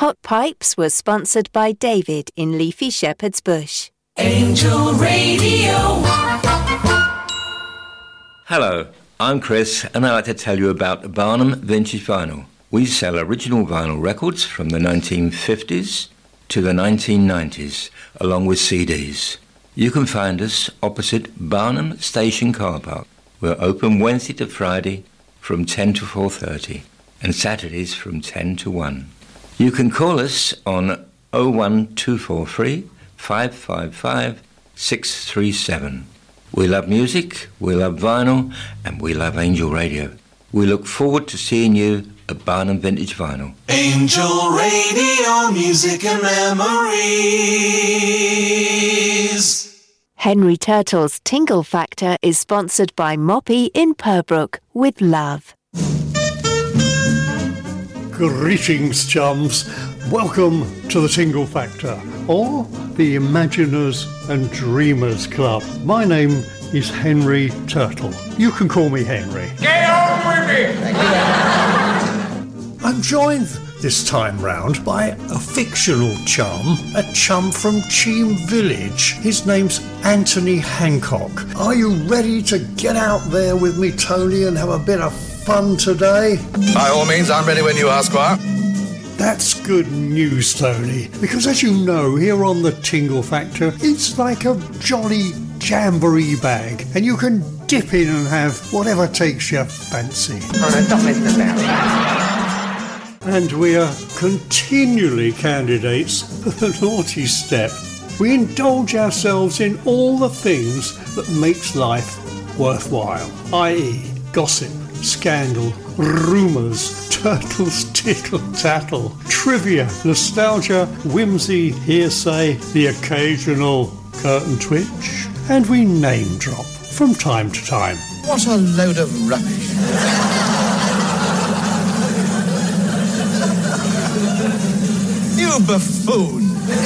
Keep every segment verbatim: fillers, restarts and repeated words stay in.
Hot Pipes was sponsored by David in leafy Shepherd's Bush. Angel Radio. Hello, I'm Chris, and I'd like to tell you about Barnum Vintage Vinyl. We sell original vinyl records from the nineteen fifties to the nineteen nineties, along with C Ds. You can find us opposite Barnum Station Car Park. We're open Wednesday to Friday from ten to four thirty, and Saturdays from ten to one. You can call us on oh one two four three, five five five, six three seven. We love music, we love vinyl, and we love Angel Radio. We look forward to seeing you at Barnum Vintage Vinyl. Angel Radio, music and memories. Henry Turtle's Tingle Factor is sponsored by Moppy in Purbrook with love. Greetings, chums. Welcome to the Tingle Factor, or the Imaginers and Dreamers Club. My name is Henry Turtle. You can call me Henry. Get on with it! I'm joined this time round by a fictional chum, a chum from Cheam Village. His name's Anthony Hancock. Are you ready to get out there with me, Tony, and have a bit of fun today? By all means, I'm ready when you are, Squire. That's good news, Tony, because as you know, here on the Tingle Factor, it's like a jolly jamboree bag, and you can dip in and have whatever takes your fancy. Oh, don't mess this down. And we are continually candidates for the naughty step. We indulge ourselves in all the things that makes life worthwhile, that is gossip, scandal, rumours, turtles, tittle tattle, trivia, nostalgia, whimsy, hearsay, the occasional curtain twitch, and we name drop from time to time. What a load of rubbish. You buffoon.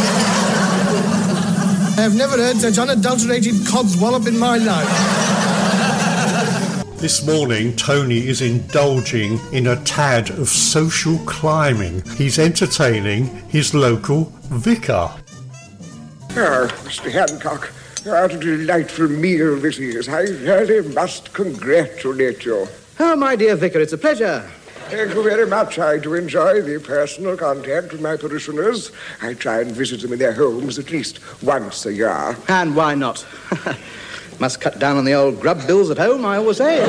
I have never heard such unadulterated codswallop in my life. This morning, Tony is indulging in a tad of social climbing. He's entertaining his local vicar. Oh, Mister Hancock, what a delightful meal this is. I really must congratulate you. Oh, my dear vicar, it's a pleasure. Thank you very much. I do enjoy the personal contact with my parishioners. I try and visit them in their homes at least once a year. And why not? Must cut down on the old grub bills at home, I always say.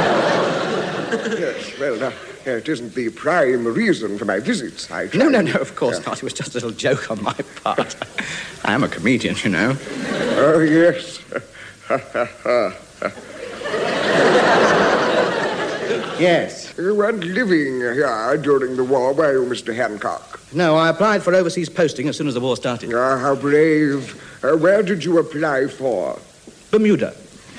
Yes, well, uh, it isn't the prime reason for my visits. I try. No, no, no, of course Yeah. not. It was just a little joke on my part. I am a comedian, you know. Oh, yes. Yes. You weren't living here during the war, were you, Mister Hancock? No, I applied for overseas posting as soon as the war started. Ah, how brave. Uh, where did you apply for? Bermuda.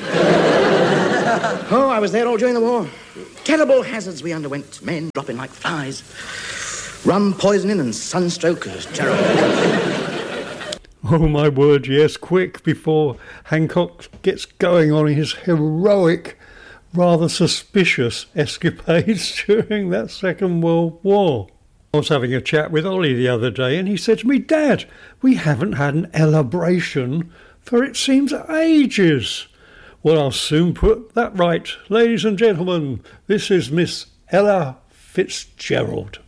Oh, I was there all during the war. Terrible hazards we underwent. Men dropping like flies. Rum poisoning and sunstroke was terrible. Oh, my word, yes, quick, before Hancock gets going on his heroic, rather suspicious escapades during that Second World War. I was having a chat with Ollie the other day, and he said to me, Dad, we haven't had an elabration for it seems ages. Well, I'll soon put that right. Ladies and gentlemen, this is Miss Ella Fitzgerald.